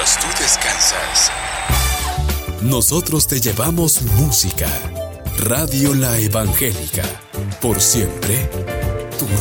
mientras tú descansas. Nosotros te llevamos música. Radio La Evangélica. Por siempre,